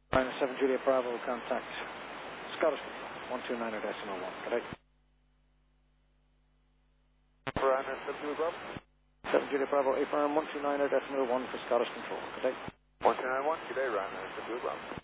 Ryanair 7 Juliet Bravo, contact Scottish Control, 129 decimal 1. Good day. Ryanair 7 Juliet Bravo. 7 Juliet Bravo, A firm 129 decimal 1 for Scottish Control. Good day. 129.1, good day, Ryanair 7 Juliet Bravo.